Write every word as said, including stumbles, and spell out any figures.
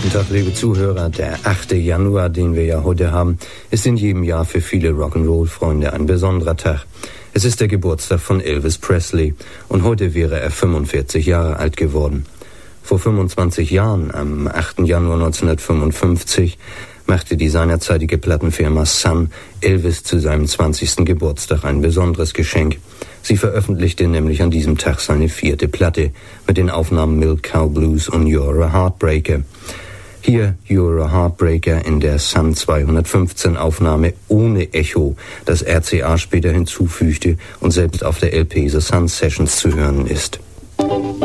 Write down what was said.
Guten Tag, liebe Zuhörer. Der achte Januar, den wir ja heute haben, ist in jedem Jahr für viele Rock'n'Roll-Freunde ein besonderer Tag. Es ist der Geburtstag von Elvis Presley und heute wäre er fünfundvierzig Jahre alt geworden. Vor fünfundzwanzig Jahren, am achten Januar neunzehnhundertfünfundfünfzig, machte die seinerzeitige Plattenfirma Sun Elvis zu seinem zwanzigsten Geburtstag ein besonderes Geschenk. Sie veröffentlichte nämlich an diesem Tag seine vierte Platte mit den Aufnahmen Milk Cow Blues und You're a Heartbreaker. Hier You're a Heartbreaker in der Sun zweihundertfünfzehn Aufnahme ohne Echo, das R C A später hinzufügte und selbst auf der L P The Sun Sessions zu hören ist.